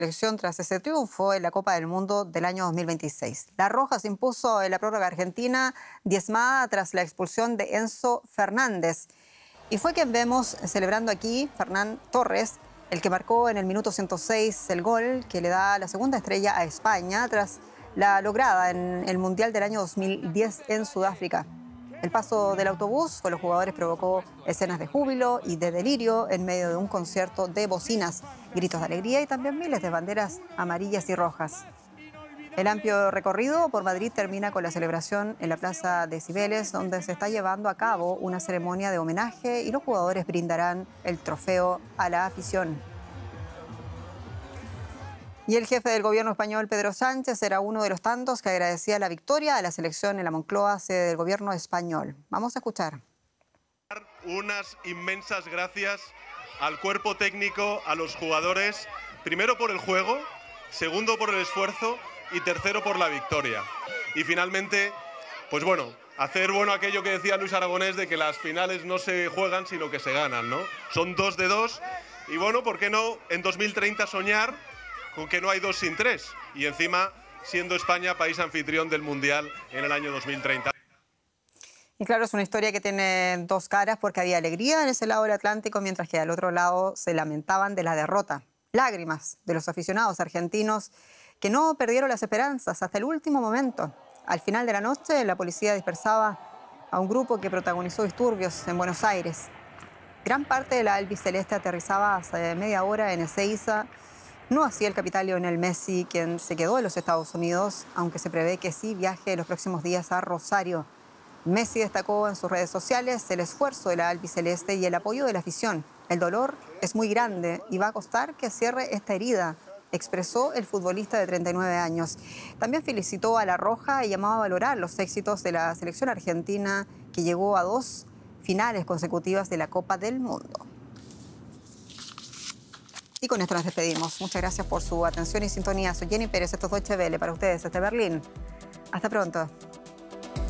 selección tras ese triunfo en la Copa del Mundo del año 2026. La Roja se impuso en la prórroga argentina, diezmada tras la expulsión de Enzo Fernández. Y fue quien vemos celebrando aquí, Fernán Torres, el que marcó en el minuto 106 el gol que le da la segunda estrella a España tras la lograda en el Mundial del año 2010 en Sudáfrica. El paso del autobús con los jugadores provocó escenas de júbilo y de delirio en medio de un concierto de bocinas, gritos de alegría y también miles de banderas amarillas y rojas. El amplio recorrido por Madrid termina con la celebración en la Plaza de Cibeles, donde se está llevando a cabo una ceremonia de homenaje y los jugadores brindarán el trofeo a la afición. Y el jefe del gobierno español, Pedro Sánchez, era uno de los tantos que agradecía la victoria a la selección en la Moncloa, sede del gobierno español. Vamos a escuchar. Unas inmensas gracias al cuerpo técnico, a los jugadores, primero por el juego, segundo por el esfuerzo y tercero por la victoria. Y finalmente, pues bueno, hacer bueno aquello que decía Luis Aragonés de que las finales no se juegan sino que se ganan, ¿no? Son 2 de 2 y bueno, ¿por qué no en 2030 soñar con que no hay 2 sin 3? Y encima siendo España país anfitrión del Mundial en el año 2030. Y claro, es una historia que tiene 2 caras porque había alegría en ese lado del Atlántico, mientras que al otro lado se lamentaban de la derrota. Lágrimas de los aficionados argentinos que no perdieron las esperanzas hasta el último momento. Al final de la noche, la policía dispersaba a un grupo que protagonizó disturbios en Buenos Aires. Gran parte de la albiceleste aterrizaba hace media hora en Ezeiza. No así el capitán Lionel Messi, quien se quedó en los Estados Unidos, aunque se prevé que sí viaje en los próximos días a Rosario. Messi destacó en sus redes sociales el esfuerzo de la albiceleste y el apoyo de la afición. El dolor es muy grande y va a costar que cierre esta herida, expresó el futbolista de 39 años. También felicitó a La Roja y llamó a valorar los éxitos de la selección argentina, que llegó a 2 finales consecutivas de la Copa del Mundo. Y con esto nos despedimos. Muchas gracias por su atención y sintonía. Soy Jenny Pérez, esto es Deutsche Welle para ustedes desde Berlín. Hasta pronto.